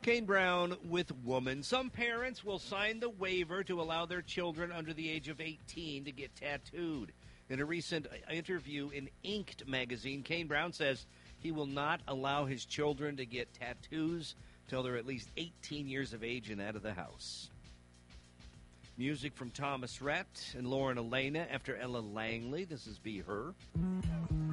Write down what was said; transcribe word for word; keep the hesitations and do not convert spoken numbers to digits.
Kane Brown with woman. Some parents will sign the waiver to allow their children under the age of eighteen to get tattooed. In a recent interview in Inked magazine, Kane Brown says he will not allow his children to get tattoos till they're at least eighteen years of age and out of the house. Music from Thomas Rhett and Lauren Elena after Ella Langley. This is Be Her.